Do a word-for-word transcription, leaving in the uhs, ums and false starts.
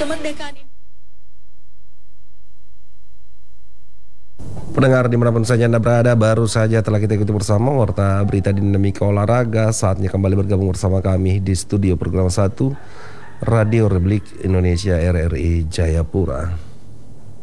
kemerdekaan ini. Pendengar dimanapun saja Anda berada, baru saja telah kita ikuti bersama Warta Berita Dinamika Olahraga. Saatnya kembali bergabung bersama kami di studio program satu Radio Republik Indonesia R R I Jayapura.